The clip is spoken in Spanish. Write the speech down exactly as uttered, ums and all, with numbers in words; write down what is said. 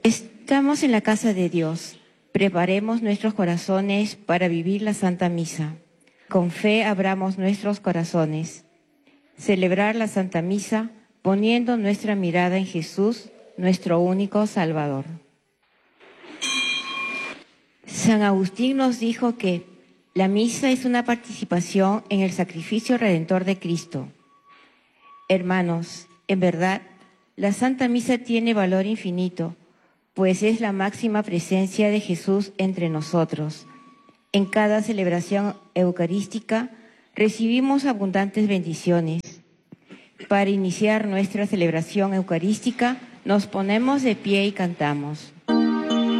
Estamos en la casa de Dios. Preparemos nuestros corazones para vivir la Santa Misa. Con fe abramos nuestros corazones. Celebrar la Santa Misa poniendo nuestra mirada en Jesús, nuestro único Salvador. San Agustín nos dijo que la misa es una participación en el sacrificio redentor de Cristo. Hermanos, en verdad, la Santa Misa tiene valor infinito, pues es la máxima presencia de Jesús entre nosotros. En cada celebración eucarística recibimos abundantes bendiciones. Para iniciar nuestra celebración eucarística, nos ponemos de pie y cantamos.